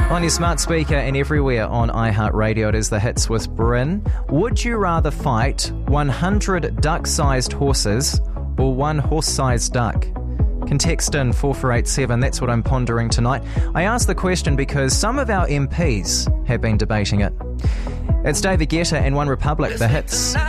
On your smart speaker and everywhere on iHeartRadio, it is The Hits with Bryn. Would you rather fight 100 duck-sized horses or one horse-sized duck? Can text in 4487, that's what I'm pondering tonight. I asked the question because some of our MPs have been debating it. It's David Guetta and One Republic, The Hits.